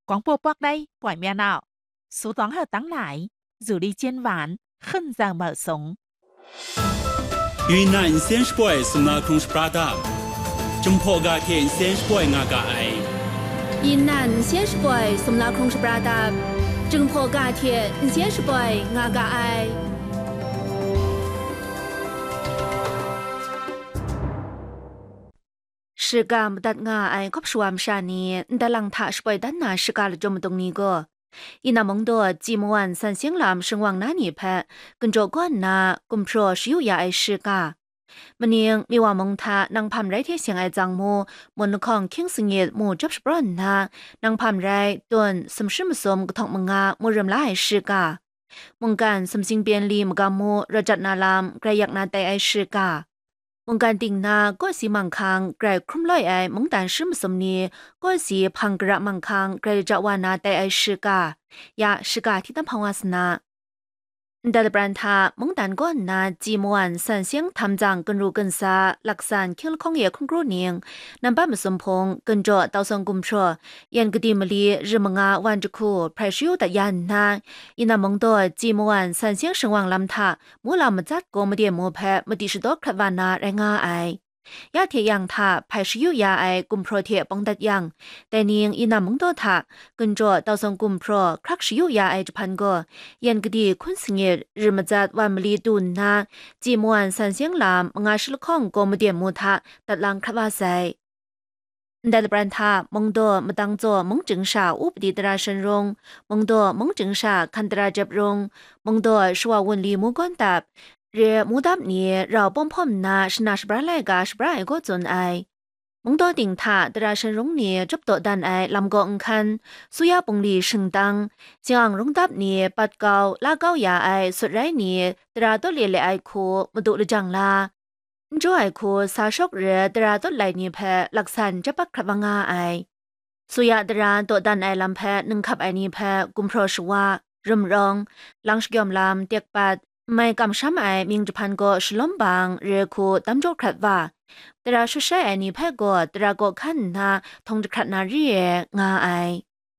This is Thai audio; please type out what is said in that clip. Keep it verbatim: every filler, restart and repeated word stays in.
Quảng Bô Bắc đây, quải mẹ nào. Số toán hợp tắng lại, rủ đi chiên ván, khân giờ mở sống. 云南先是怪是那空是巴达，中坡嘎天先是怪那嘎爱。 云南先是怪是那空是巴达，中坡嘎天先是怪那嘎爱。是个不得我爱可不说么啥呢？但让他是怪单那是个了这么东尼个。伊那蒙多寂寞晚三星蓝生往哪里拍，跟着关那跟说是有呀爱是个。มันยังมีว่ามึงท่านางพามไรที่เสียงไอจังมูมนของคิงสิงเดมูจับสปรอนท่านางพามไรต้นสมชิมสมกทองมึงอามูเริ่มละไอชื่อกามึงการสมสิงเปลี่ยนลีมกามูระจัดนาลามไกรยักนาแต่ไอชื่อกามึงการติงนาก็สีมังคังไกรครุ่มลอยไอมึงแต่ชิมสมนีก็สีพังกระมังคังไกรจักวานาแต่ไอชื่อกายาชื่อกาที่ตั้งพังวาสนาแต่ละบรันทามงดันก้อนนาจีมวนสันเสียงทำจังกันรูกันซาหลักสันเคียงของเย่คงรู้เนียงนำบ้านมาสมพงกันจ่อเตาสงกุมชัวยันกดีมลีริมงาวันจุคูไพรชิวแต่ยันนาอินามงตัวจีมวนสันเสียงสว่างลำทามูลามาจัดโกมาเดียมูแพมาดิชดอกครวานาแรงาไอยาเทียงท่าไพชิวยาไอกุมโปรเทียปองดัดยังแต่เนียงอินามงตัวท่ากันจ่อเตาสงกุมโปรครักชิวยาไอจะพันก็ยันกดีคุณสิงเกริมจัดวันมลีดุนนาจีมวนสันเสียงลามงาชลข้องโกมาเดียมูท่าตัดลังคบาไซแต่ละบรันทามงโดมาตั้งจ่อมงจึงชาอุปดิตราชนรงมงโดมงจึงชาคันตราจับรงมงโดชวาวนลีมูก้อนตับเรือมูดับนี้เราป้อมพ่อมนาชนะสบราไลกาสบราไอก็จนไอมงตัวดิ่งท่าตราชนรงนี้จับตัวดันไอลำกองคันสุยาปงลีชิงตังเจียงรงดับนี้ปัดเกาลาเกายาไอสุดไรนี้ตราตัวเลี้ยไอคูมาดูจังลาจ่อไอคูสาชกเรือตราตัวไหลนี้แพหลักสันจะปักครบงาไอสุยาตราตัวดันไอลำแพหนึ่งขับไอนี้แพกุมโพรชวารมรองลังชยอมลำเตียกปัดไม่กำช้ำไอมิงจะพันก็ฉลองบางเรือคูตั้มโจครัดว่าแต่เราช่วยใช้ไอนี้แพ้ก็แต่เราก็ขั้นนาทงจะขัดนาเรียงาไอ